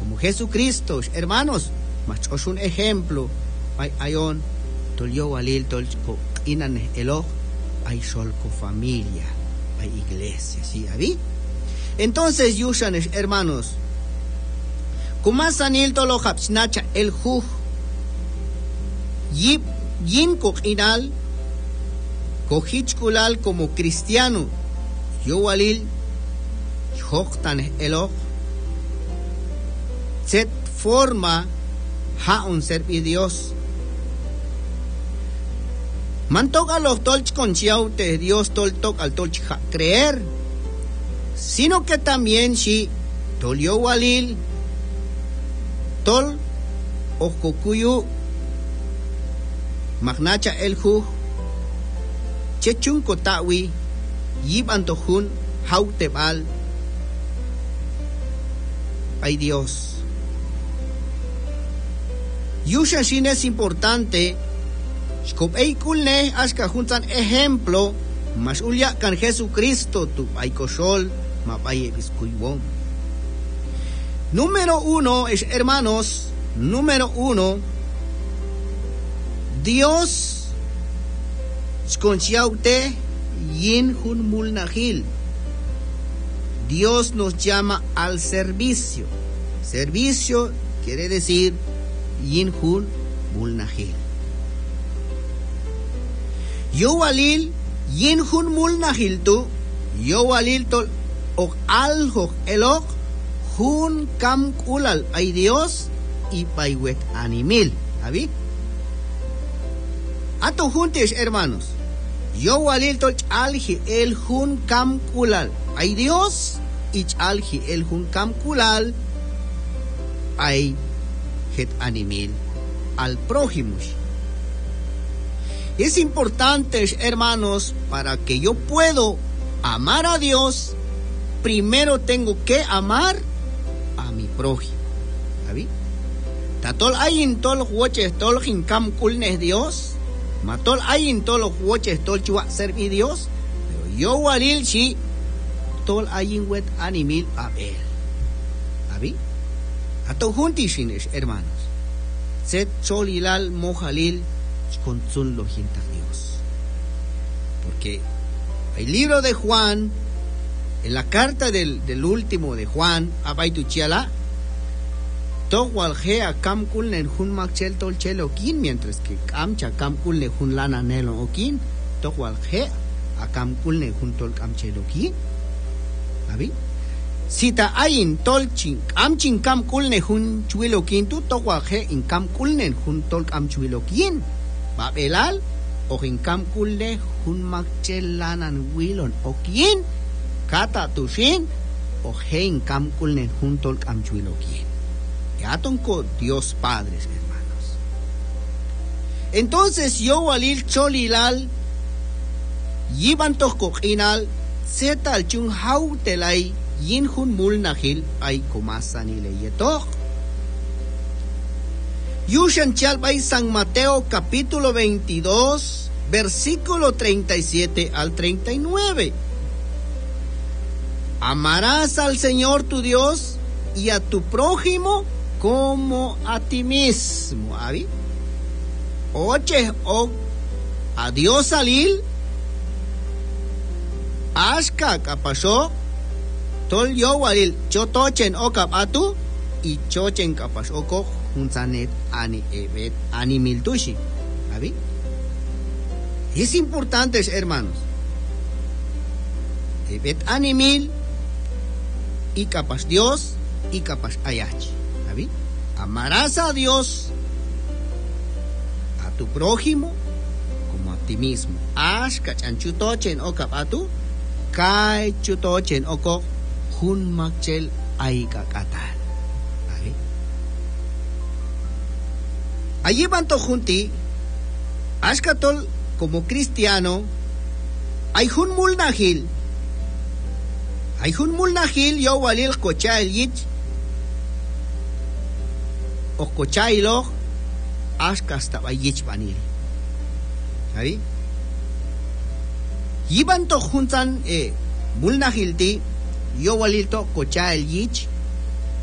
como Jesucristo, hermanos, machos un ejemplo, ayon, tol yo walil, tol inan elo, hay solco familia, hay iglesia, ¿sí? ¿Ahí? Entonces, yushanes, hermanos, kumasanil tolo hapsnacha el juj, yin inal, kohichkulal como cristiano, yo walil, hoktan elo, set forma haun servir Dios. Mantok a los tolch conchiao te Dios toltok al tolch creer, sino que también si tolio walil tol okokuyu magnacha el ju chechun kotawi yib antojun hautebal ay Dios. Yusha shin es importante skopei kulne aska juntan ejemplo mas ulya kan Jesucristo tu aikosol mapaye biskuywom. Número 1 es, hermanos, número 1, Dios skonchiaute yin hun mulnahil. Dios nos llama al servicio. Servicio quiere decir yin hun mulnahil. Yo walil yin hun mulnahil tu, yo walil tol ok alhok elok hun kam kulal ay Dios y paiwet animil. ¿Abi? Ato juntes, hermanos. Yo walil tol alhi el hun kam kulal ay Dios y alhi el hun kam kulal ay het animil al prójimo. Es importante, hermanos, para que yo pueda amar a Dios, primero tengo que amar a mi prójimo. ¿Sabí? Tatol ayin tol huoches tol hinkam kulnes Dios, matol ayin tol huoches tol chua servi Dios, pero yo walil si tol ayin wet animil abel. ¿Sabí? Ato juntisines, hermanos. Set cholilal mojalil consun lo jinta Dios. Porque el libro de Juan, en la carta del último de Juan, abaituchiala, towalje a kamkul nen hun makchel tol chelokin, mientras que kamcha kamkul ne hun lana nelo okin, towalje a kamkul ne hun tol kamchelokin. ¿Sabi? Sita ayin tolchin amchin kamkul ne hun chuilokin, tu towalje in kamkul nen hun tol kamchuilokin. Babelal o hinkam kulne hun makchel lanan wilon o quien kata tushin o hein kam kulne hun tol kamchuilo quien. Yatonko Dios Padres, hermanos. Entonces yo walil cholilal yiban toskokinal setal chung hautelai yin hun mulnahil ay kumasani leyetok. Yushan Chalbay San Mateo capítulo 22, versículo 37 al 39. Amarás al Señor tu Dios y a tu prójimo como a ti mismo. ¿Abi? Oche o a Dios alil ashka kapasho tol yo walil chotochen o kapatu y chochen kapasho ko Hunzanet ani evet animil tushi. ¿Abi? Es importante, hermanos. Evet animil y capaz Dios y capaz ayachi. ¿Abi? Amarás a Dios, a tu prójimo como a ti mismo. Ashka chanchutochen o kapatu kai chutochen o ko hun makchel ay kakatal. Allí van junti, ashkatol como cristiano, hay un mulnahil yo walil kocha el yich, o kocha ilo, ashkasta yich vanil. ¿Sabí? Yiban to juntan mulnahil ti, yo walil to kocha el yich,